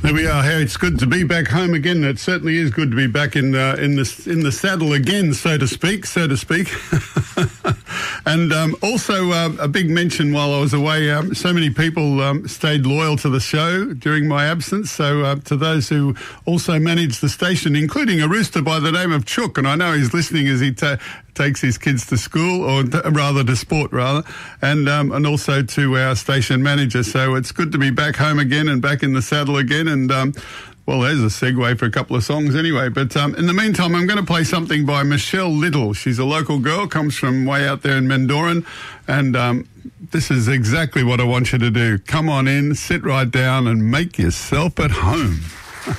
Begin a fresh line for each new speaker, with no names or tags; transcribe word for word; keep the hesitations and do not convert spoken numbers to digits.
There we are. Hey, it's good to be back home again. It certainly is good to be back in uh, in the in the saddle again, so to speak, so to speak. And um, also uh, a big mention while I was away. Um, so many people um, stayed loyal to the show during my absence. So uh, to those who also manage the station, including a rooster by the name of Chook, and I know he's listening as he ta- takes his kids to school, or t- rather to sport, rather, and um, and also to our station manager. So it's good to be back home again and back in the saddle again. And um, well, there's a segue for a couple of songs anyway. But um, in the meantime, I'm going to play something by Michelle Little. She's a local girl, comes from way out there in Mendoran. And um, this is exactly what I want you to do. Come on in, sit right down and make yourself at home.